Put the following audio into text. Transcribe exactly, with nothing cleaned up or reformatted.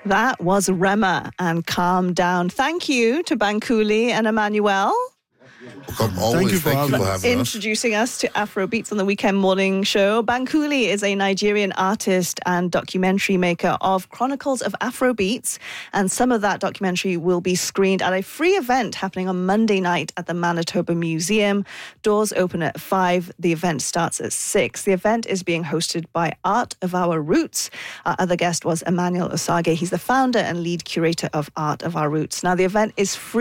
That was Rema and Calm Down. Thank you to Bankuli and Emmanuel. Always, thank you for, thank you for having introducing us. us to Afrobeats on the Weekend Morning Show. Bankuli is a Nigerian artist and documentary maker of Chronicles of Afrobeats, and some of that documentary will be screened at a free event happening on Monday night at the Manitoba Museum. Doors open at five. The event starts at six. The event is being hosted by Art of Our Roots. Our other guest was Emmanuel Osage. He's the founder and lead curator of Art of Our Roots. Now, the event is free.